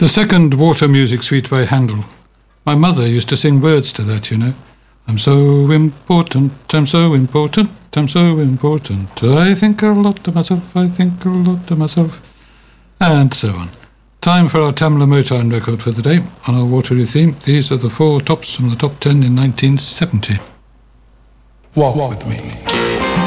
The second Water Music Suite by Handel. My mother used to sing words to that, you know. I'm so important, I'm so important, I'm so important. I think a lot of myself, I think a lot of myself. And so on. Time for our Tamla Motown record for the day. On our Waterloo theme, these are the 4 tops from the top 10 in 1970. Walk with me.